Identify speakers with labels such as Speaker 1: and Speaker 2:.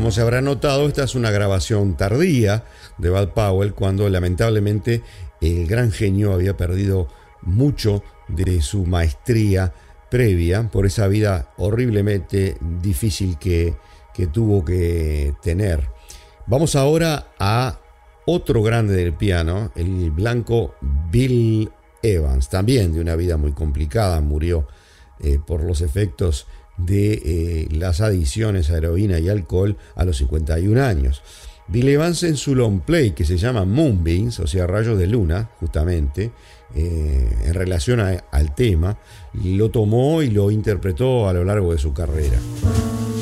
Speaker 1: Como se habrá notado, esta es una grabación tardía de Bud Powell, cuando lamentablemente el gran genio había perdido mucho de su maestría previa por esa vida horriblemente difícil que tuvo que tener. Vamos ahora a otro grande del piano, el blanco Bill Evans, también de una vida muy complicada, murió por los efectos de las adicciones a heroína y alcohol a los 51 años. Bill Evans, en su long play que se llama Moonbeams, o sea, rayos de luna, justamente, en relación al tema, lo tomó y lo interpretó a lo largo de su carrera.